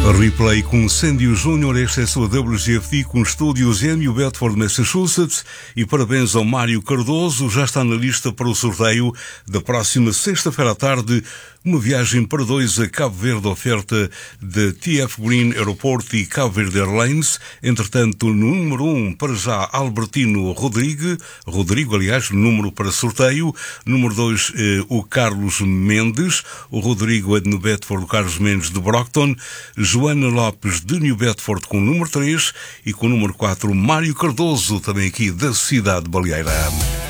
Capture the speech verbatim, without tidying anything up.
Replay com Sandy Júnior, esta é a sua W G F D com estúdios em New Bedford, Massachusetts, e parabéns ao Mário Cardoso, já está na lista para o sorteio da próxima sexta-feira à tarde, uma viagem para dois a Cabo Verde, oferta de T F Green Aeroporto e Cabo Verde Airlines. Entretanto, no número um, para já, Albertino Rodrigo, Rodrigo, aliás, número para sorteio. Número dois, eh, o Carlos Mendes, o Rodrigo é de New Bedford, o Carlos Mendes de Brockton, Joana Lopes de New Bedford com o número três e com o número quatro, Mário Cardoso, também aqui da cidade de Baleeira.